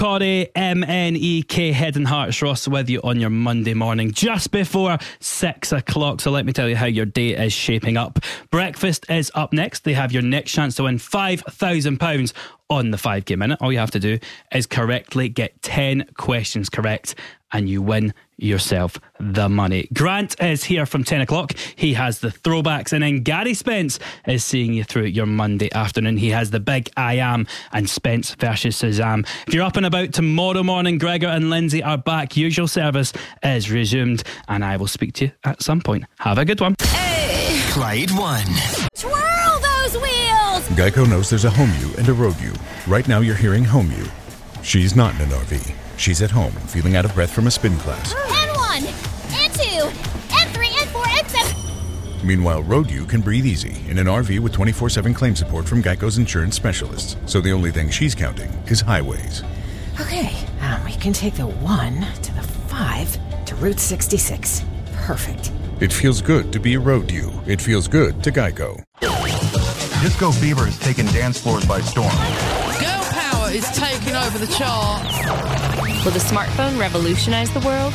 Poddy, MNEK, Head and Hearts. Ross with you on your Monday morning just before 6 o'clock. So let me tell you how your day is shaping up. Breakfast is up next. They have your next chance to win £5,000 on the 5K Minute. All you have to do is correctly get 10 questions correct and you win yourself the money. Grant is here from 10 o'clock. He has the throwbacks, and then Gary Spence is seeing you through your Monday afternoon. He has the big I Am and Spence versus Shazam. If you're up and about tomorrow morning, Gregor and Lindsay are back. Usual service is resumed, and I will speak to you at some point. Have a good one. Hey. Clyde 1. Twirl those wheels! Geico knows there's a home you and a road you. Right now you're hearing home you. She's not in an RV. She's at home, feeling out of breath from a spin class. N1, N2, N3, N4, N7. Meanwhile, road you can breathe easy in an RV with 24/7 claim support from Geico's insurance specialists. So the only thing she's counting is highways. Okay, we can take the 1 to the 5 to Route 66. Perfect. It feels good to be a road you. It feels good to Geico. Disco fever has taken dance floors by storm. Girl power is taking over the charts. Will the smartphone revolutionize the world?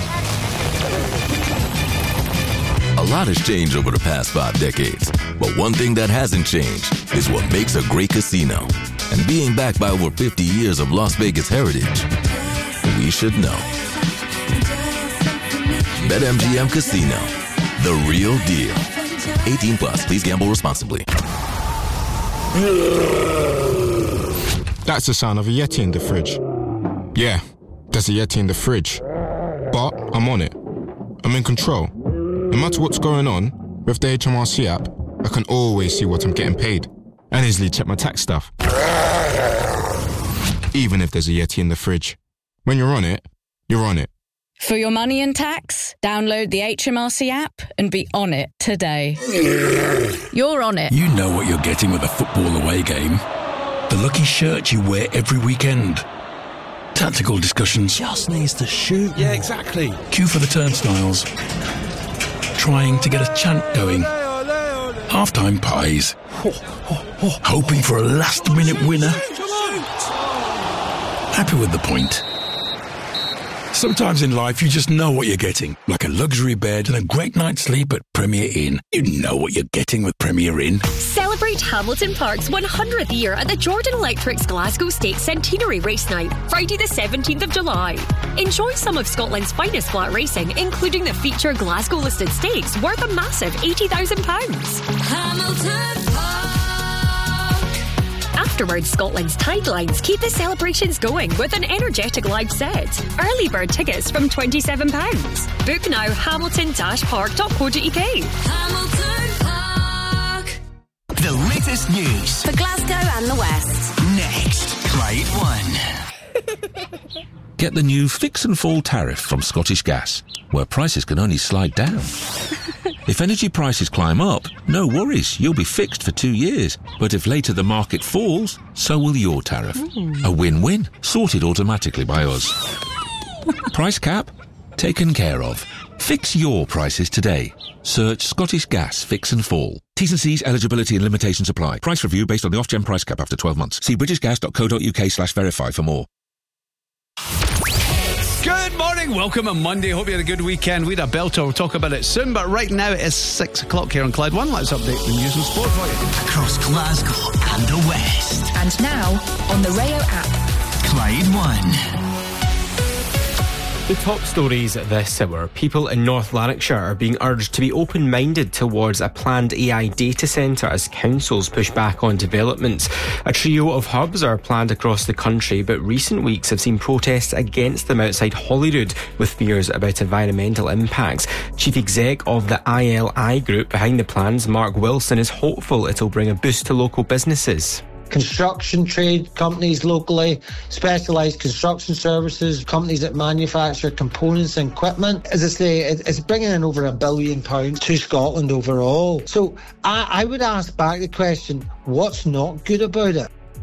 A lot has changed over the past 5 decades, but one thing that hasn't changed is what makes a great casino. And being backed by over 50 years of Las Vegas heritage, we should know. BetMGM Casino, the real deal. 18 plus, please gamble responsibly. That's the sound of a Yeti in the fridge. Yeah, there's a Yeti in the fridge. But I'm on it. I'm in control. No matter what's going on, with the HMRC app, I can always see what I'm getting paid. And easily check my tax stuff. Even if there's a Yeti in the fridge. When you're on it, you're on it. For your money and tax, download the HMRC app and be on it today. You're on it. You know what you're getting with a football away game. The lucky shirt you wear every weekend. Tactical discussions. Just needs to shoot. Yeah, exactly. Queue for the turnstiles. Trying to get a chant going. Half-time pies. Hoping for a last-minute winner. Happy with the point. Sometimes in life you just know what you're getting. Like a luxury bed and a great night's sleep at Premier Inn. You know what you're getting with Premier Inn. Celebrate Hamilton Park's 100th year at the Jordan Electric's Glasgow Stakes Centenary Race Night, Friday the 17th of July. Enjoy some of Scotland's finest flat racing, including the feature Glasgow-listed stakes worth a massive £80,000. Hamilton Park. Afterwards, Scotland's Tidelines keep the celebrations going with an energetic live set. Early bird tickets from £27. Book now, hamilton-park.co.uk. Hamilton Park. The latest news For Glasgow and the West. next. Clyde 1. Get the new Fix and Fall tariff from Scottish Gas, where prices can only slide down. If energy prices climb up, no worries, you'll be fixed for 2 years. But if later the market falls, so will your tariff. A win-win, sorted automatically by us. Price cap? Taken care of. Fix your prices today. Search Scottish Gas Fix and Fall. T's and C's, eligibility and limitations apply. Price review based on the Ofgem price cap after 12 months. See britishgas.co.uk/verify for more. Good morning, welcome on Monday. Hope you had a good weekend. We had a belter, we'll talk about it soon, but right now it is 6 o'clock here on Clyde 1. Let's update the news and sport for you. Across Glasgow and the West. And now on the Rayo app. Clyde 1. The top stories this hour. People in North Lanarkshire are being urged to be open-minded towards a planned AI data centre as councils push back on developments. A trio of hubs are planned across the country, but recent weeks have seen protests against them outside Holyrood with fears about environmental impacts. Chief Exec of the ILI group behind the plans, Mark Wilson, is hopeful it'll bring a boost to local businesses. Construction trade companies locally, specialised construction services, companies that manufacture components and equipment. As I say, it's bringing in over £1 billion to Scotland overall. So I would ask back the question, what's not good about it?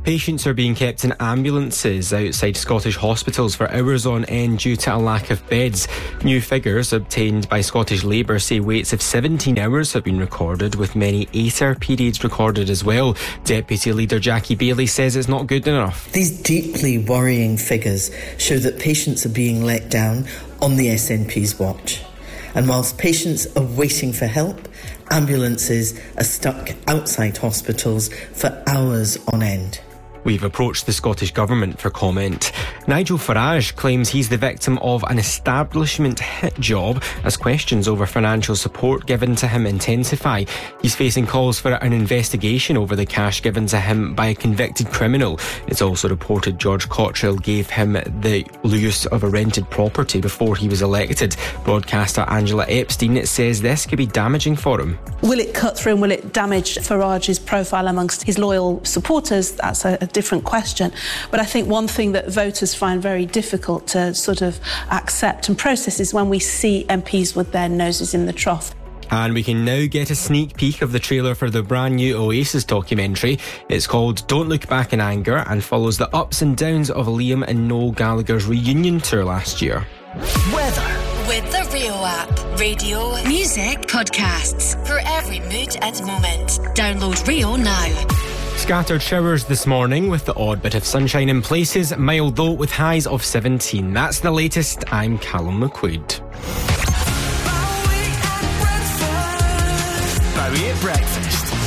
Patients are being kept in ambulances outside Scottish hospitals for hours on end due to a lack of beds. New figures obtained by Scottish Labour say waits of 17 hours have been recorded, with many 8-hour periods recorded as well. Deputy Leader Jackie Bailey says it's not good enough. These deeply worrying figures show that patients are being let down on the SNP's watch. And whilst patients are waiting for help, ambulances are stuck outside hospitals for hours on end. We've approached the Scottish Government for comment. Nigel Farage claims he's the victim of an establishment hit job as questions over financial support given to him intensify. He's facing calls for an investigation over the cash given to him by a convicted criminal. It's also reported George Cottrell gave him the use of a rented property before he was elected. Broadcaster Angela Epstein says this could be damaging for him. Will it cut through and will it damage Farage's profile amongst his loyal supporters? That's a different question. But I think one thing that voters find very difficult to sort of accept and process is when we see MPs with their noses in the trough. And we can now get a sneak peek of the trailer for the brand new Oasis documentary. It's called Don't Look Back in Anger and follows the ups and downs of Liam and Noel Gallagher's reunion tour last year. Weather. With the Rio app. Radio, music, podcasts. For every mood and moment. Download Rio now. Scattered showers this morning with the odd bit of sunshine in places, mild though with highs of 17. That's the latest. I'm Callum McQuaid. Bowie at breakfast.